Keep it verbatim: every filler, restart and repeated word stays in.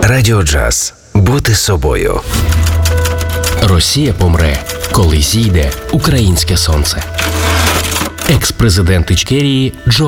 Радіо Джаз. Бути собою. Росія помре, коли зійде українське сонце. Екс-президент Ічкерії Джо